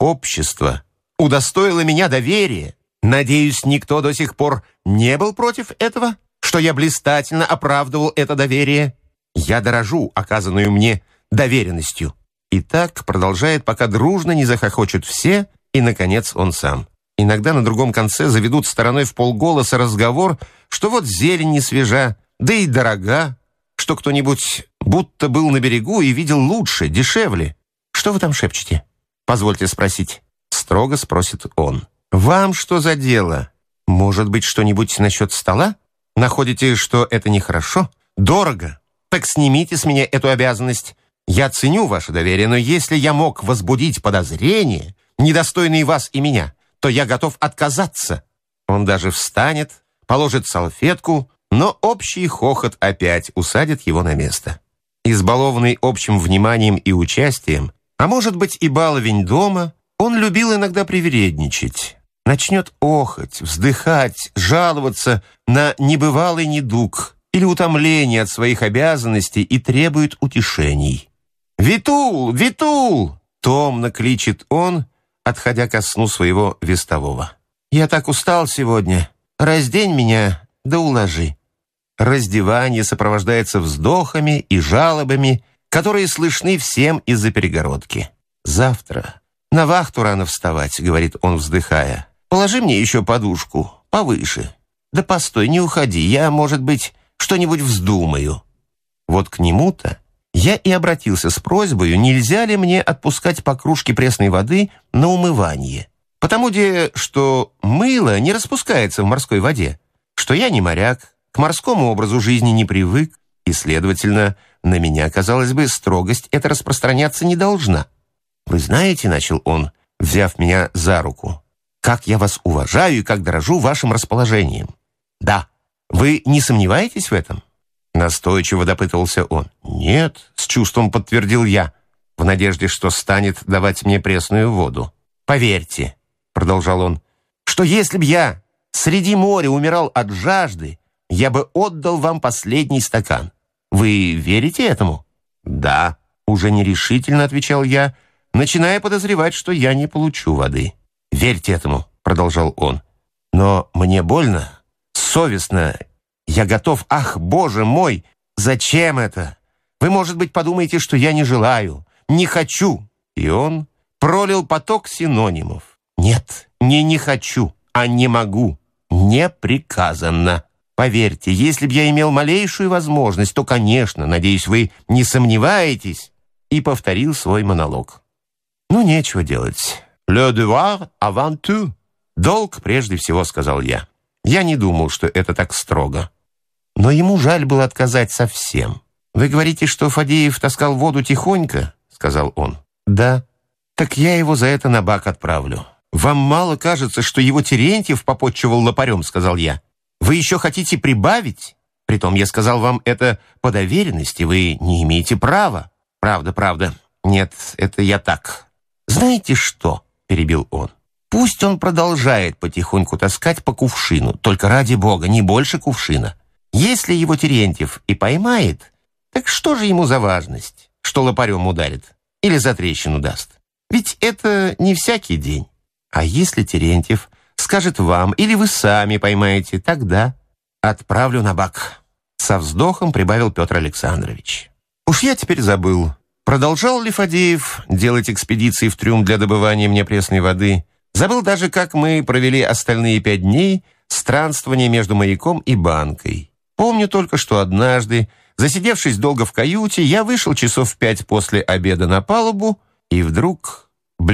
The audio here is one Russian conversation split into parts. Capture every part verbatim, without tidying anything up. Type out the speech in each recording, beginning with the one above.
общество удостоило меня доверия. Надеюсь, никто до сих пор не был против этого, что я блистательно оправдывал это доверие. Я дорожу оказанную мне доверенностью». И так продолжает, пока дружно не захохочут все, и, наконец, он сам. Иногда на другом конце заведут стороной в полголоса разговор, что вот зелень не свежа, да и дорога, что кто-нибудь будто был на берегу и видел лучше, дешевле. «Что вы там шепчете? Позвольте спросить», — строго спросит он. «Вам что за дело? Может быть, что-нибудь насчет стола? Находите, что это нехорошо? Дорого? Так снимите с меня эту обязанность. Я ценю ваше доверие, но если я мог возбудить подозрения, недостойные вас и меня, то я готов отказаться». Он даже встанет, положит салфетку, но общий хохот опять усадит его на место. Избалованный общим вниманием и участием, а может быть и баловень дома, он любил иногда привередничать. Начнет охать, вздыхать, жаловаться на небывалый недуг или утомление от своих обязанностей и требует утешений. «Витул! Витул!» — томно кличет он, отходя ко сну своего вестового. «Я так устал сегодня. Раздень меня, да уложи». Раздевание сопровождается вздохами и жалобами, которые слышны всем из-за перегородки. «Завтра на вахту рано вставать», — говорит он, вздыхая. «Положи мне еще подушку повыше». «Да постой, не уходи, я, может быть, что-нибудь вздумаю». Вот к нему-то я и обратился с просьбой, нельзя ли мне отпускать по кружке пресной воды на умывание. Потому де, что мыло не распускается в морской воде, что я не моряк, к морскому образу жизни не привык, и, следовательно, на меня, казалось бы, строгость эта распространяться не должна. «Вы знаете, — начал он, взяв меня за руку, — как я вас уважаю и как дорожу вашим расположением. Да, вы не сомневаетесь в этом?» Настойчиво допытывался он. «Нет», — с чувством подтвердил я, в надежде, что станет давать мне пресную воду. «Поверьте», — продолжал он, — «что если б я среди моря умирал от жажды, я бы отдал вам последний стакан. Вы верите этому?» «Да», — уже нерешительно отвечал я, начиная подозревать, что я не получу воды. «Верьте этому», — продолжал он, — «но мне больно, совестно. Я готов, ах, Боже мой, зачем это? Вы, может быть, подумаете, что я не желаю, не хочу». И он пролил поток синонимов. «Нет, не не хочу, а не могу, не приказано. Поверьте, если б я имел малейшую возможность, то, конечно, надеюсь, вы не сомневаетесь». И повторил свой монолог. «Ну, нечего делать. Le devoir avant tout». «Долг прежде всего», — сказал я. Я не думал, что это так строго. Но ему жаль было отказать совсем. «Вы говорите, что Фадеев таскал воду тихонько?» — сказал он. «Да. Так я его за это на бак отправлю». «Вам мало кажется, что его Терентьев попотчевал лопарем?» — сказал я. «Вы еще хотите прибавить? Притом я сказал вам это по доверенности, вы не имеете права». «Правда, правда. Нет, это я так». «Знаете что?» — перебил он. «Пусть он продолжает потихоньку таскать по кувшину, только ради бога, не больше кувшина. Если его Терентьев и поймает, так что же ему за важность, что лопарем ударит или за трещину даст? Ведь это не всякий день. А если Терентьев скажет вам, или вы сами поймаете, тогда отправлю на бак». Со вздохом прибавил Петр Александрович. Уж я теперь забыл, продолжал ли Фадеев делать экспедиции в трюм для добывания мне пресной воды. Забыл даже, как мы провели остальные пять дней странствования между маяком и банкой. Помню только, что однажды, засидевшись долго в каюте, я вышел часов в пять после обеда на палубу и вдруг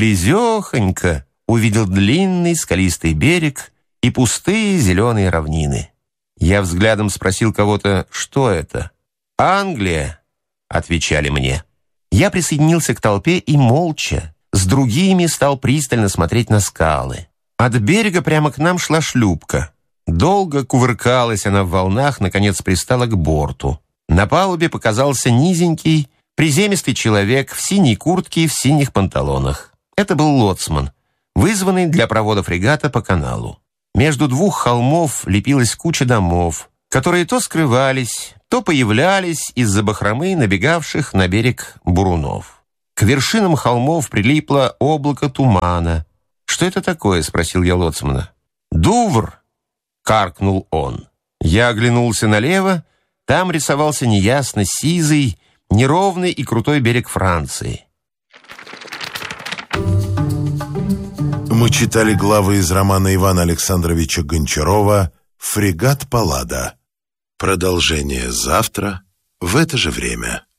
близехонько увидел длинный скалистый берег и пустые зеленые равнины. Я взглядом спросил кого-то, что это. «Англия», — отвечали мне. Я присоединился к толпе и молча с другими стал пристально смотреть на скалы. От берега прямо к нам шла шлюпка. Долго кувыркалась она в волнах, наконец пристала к борту. На палубе показался низенький, приземистый человек в синей куртке и в синих панталонах. Это был лоцман, вызванный для провода фрегата по каналу. Между двух холмов лепилась куча домов, которые то скрывались, то появлялись из-за бахромы набегавших на берег бурунов. К вершинам холмов прилипло облако тумана. «Что это такое?» — спросил я лоцмана. «Дувр!» — каркнул он. Я оглянулся налево. Там рисовался неясно сизый, неровный и крутой берег Франции. Мы читали главы из романа Ивана Александровича Гончарова «Фрегат Паллада». Продолжение завтра в это же время.